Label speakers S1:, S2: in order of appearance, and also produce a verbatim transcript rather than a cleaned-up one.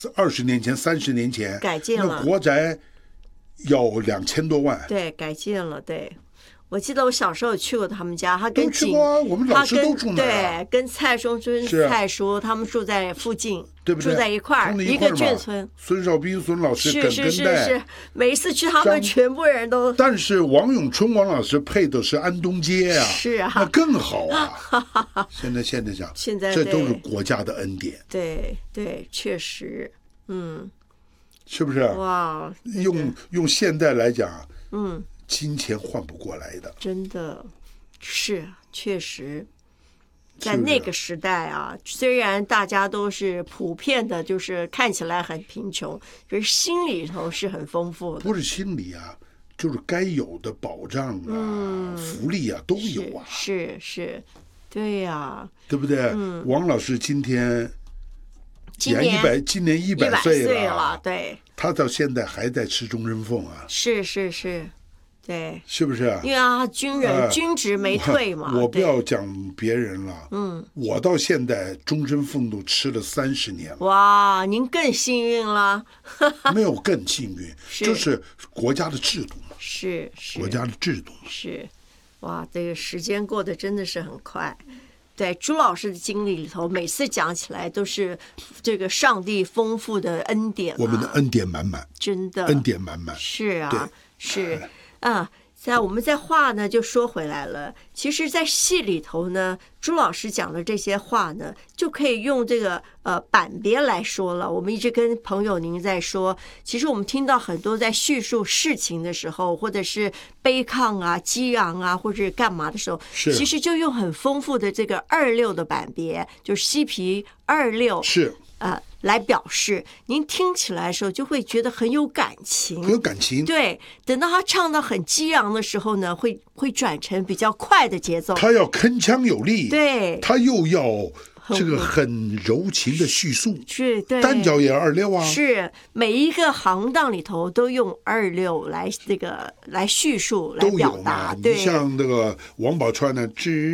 S1: 二十年前、三十年前
S2: 改建了，
S1: 那国宅要两千多万。
S2: 对，改建了，对。我记得我小时候有去过他们家，他跟景，
S1: 啊、我们老师都住那、
S2: 啊、对，跟蔡松尊、蔡叔他们住在附近，
S1: 对不对？
S2: 住在一块儿，一个眷村。
S1: 孙少斌、孙老师
S2: 是是是是，每一次去他们全部人都。
S1: 但是王永春王老师配的是安东街啊，
S2: 是啊，
S1: 那更好啊。现在现在讲，
S2: 现在
S1: 这都是国家的恩典。
S2: 对对，确实，嗯，
S1: 是不是？
S2: 哇，
S1: 用用现代来讲，嗯。金钱换不过来的，
S2: 真的是确实，在那个时代啊，虽然大家都是普遍的，就是看起来很贫穷，可是心里头是很丰富的。
S1: 不是心理啊，就是该有的保障啊、嗯、福利啊都有啊。
S2: 是 是, 是，对呀、啊，
S1: 对不对？嗯、王老师今天
S2: 今年
S1: 一百，今年一百岁了，
S2: 了，对，
S1: 他到现在还在吃终身俸啊。
S2: 是是是。对，
S1: 是不是？
S2: 因为啊，军人、呃、军职没退嘛。
S1: 我, 我不要讲别人了，嗯，我到现在终身俸都吃了三十年了。
S2: 哇，您更幸运了。
S1: 没有更幸运，是就是国家的制度嘛。
S2: 是是，
S1: 国家的制度
S2: 是，哇，这个时间过得真的是很快。对朱老师的经历里头，每次讲起来都是这个上帝丰富的恩典、啊，
S1: 我们的恩典满满，
S2: 真的
S1: 恩典满满。
S2: 是啊，是。啊，在我们在话呢就说回来了，其实在戏里头呢，朱老师讲的这些话呢，就可以用这个呃板别来说了。我们一直跟朋友您在说，其实我们听到很多在叙述事情的时候，或者是悲亢啊、激昂啊，或者是干嘛的时候，其实就用很丰富的这个二六的板别，就是西皮二六
S1: 是。
S2: 呃，来表示，您听起来的时候就会觉得很有感情，
S1: 很有感情。
S2: 对，等到他唱到很激昂的时候呢，会会转成比较快的节奏。
S1: 他要铿锵有力，
S2: 对，
S1: 他又要这个很柔情的叙述，
S2: 是，对，
S1: 单脚也二六啊，
S2: 是每一个行当里头都用二六来这个来叙述来表达，
S1: 对，你像那个王宝钏呢，知